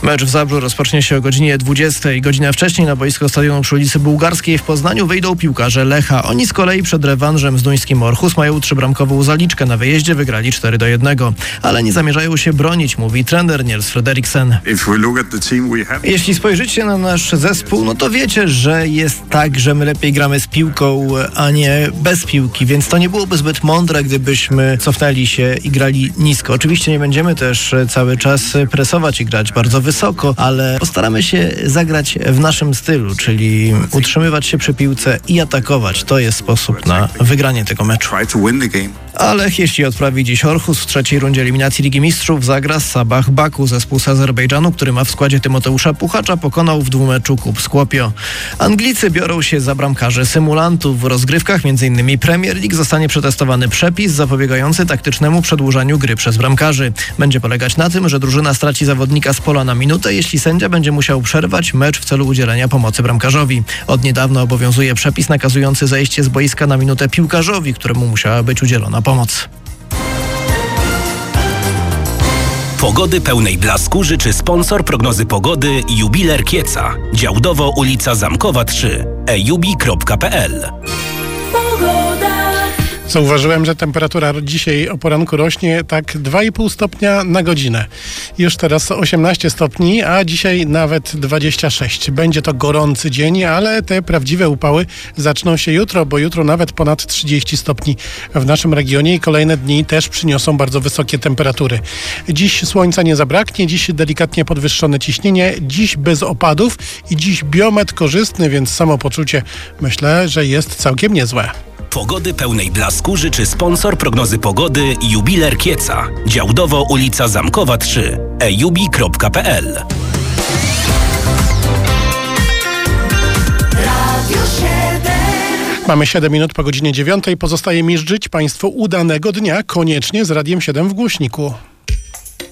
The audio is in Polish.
Mecz w Zabrzu rozpocznie się o godzinie 20. Godzinę wcześniej na boisko stadionu przy ulicy Bułgarskiej w Poznaniu wyjdą piłkarze Lecha. Oni z kolei przed rewanżem z duńskim Orhus mają 3-bramkową zaliczkę. Na wyjeździe wygrali 4-1. Ale nie zamierzają się bronić, mówi trener Niels Frederiksen. Jeśli spojrzycie na nasz zespół, no to wiecie, że jest tak, że my lepiej gramy z piłką, a nie bez piłki, więc to nie byłoby zbyt mądre, gdybyśmy cofnęli się i grali nisko. Oczywiście nie będziemy też cały czas presować i grać bardzo wysoko, ale postaramy się zagrać w naszym stylu, czyli utrzymywać się przy piłce i atakować. To jest sposób na wygranie tego meczu. Ale jeśli odprawi dziś Orhus w trzeciej rundzie eliminacji Ligi Mistrzów, zagra z Sabah Baku. Zespół z Azerbejdżanu, który ma w składzie Tymoteusza Puchacza, pokonał w dwumeczu KUB Skłopio. Anglicy biorą się za bramkarzy symulantów. W rozgrywkach m.in. Premier League zostanie przetestowany przepis zapobiegający taktycznemu przedłużaniu gry przez bramkarzy. Będzie polegać na tym, że drużyna straci zawodnika z pola na minutę, jeśli sędzia będzie musiał przerwać mecz w celu udzielenia pomocy bramkarzowi. Od niedawna obowiązuje przepis nakazujący zejście z boiska na minutę piłkarzowi, któremu musiała być udzielona pomoc. Pogody pełnej blasku życzy sponsor prognozy pogody Jubiler Kieca. Działdowo ulica Zamkowa 3. ejubi.pl. Zauważyłem, że temperatura dzisiaj o poranku rośnie tak 2,5 stopnia na godzinę. Już teraz 18 stopni, a dzisiaj nawet 26. Będzie to gorący dzień, ale te prawdziwe upały zaczną się jutro, bo jutro nawet ponad 30 stopni w naszym regionie i kolejne dni też przyniosą bardzo wysokie temperatury. Dziś słońca nie zabraknie, dziś delikatnie podwyższone ciśnienie, dziś bez opadów i dziś biometr korzystny, więc samopoczucie myślę, że jest całkiem niezłe. Pogody pełnej blasku życzy sponsor prognozy pogody Jubiler Kieca. Działdowo ulica Zamkowa 3. ejubi.pl. Mamy 7 minut po godzinie 9. Pozostaje mi życzyć Państwu udanego dnia, koniecznie z Radiem 7 w głośniku.